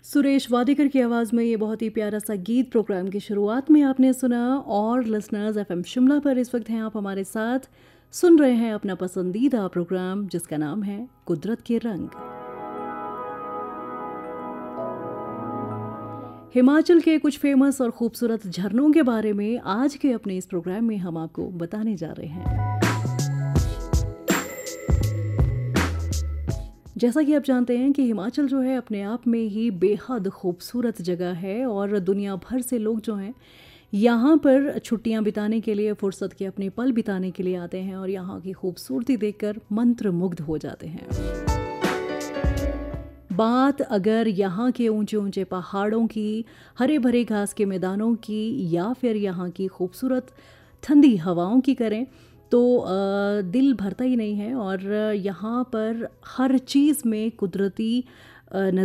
सुरेश वाडेकर की आवाज़ में ये बहुत ही प्यारा सा गीत प्रोग्राम की शुरुआत में आपने सुना। और लिसनर्स एफएम शिमला पर इस वक्त हैं आप हमारे साथ, सुन रहे हैं अपना पसंदीदा प्रोग्राम जिसका नाम है कुदरत के रंग। हिमाचल के कुछ फेमस और खूबसूरत झरनों के बारे में आज के अपने इस प्रोग्राम में हम आपको बताने जा रहे हैं। जैसा कि आप जानते हैं कि हिमाचल जो है अपने आप में ही बेहद खूबसूरत जगह है और दुनिया भर से लोग जो हैं यहाँ पर छुट्टियाँ बिताने के लिए, फुर्सत के अपने पल बिताने के लिए आते हैं और यहाँ की खूबसूरती देखकर मंत्रमुग्ध हो जाते हैं। बात अगर यहाँ के ऊंचे ऊंचे पहाड़ों की, हरे भरे घास के मैदानों की या फिर यहाँ की खूबसूरत ठंडी हवाओं की करें तो दिल भरता ही नहीं है। और यहाँ पर हर चीज़ में कुदरती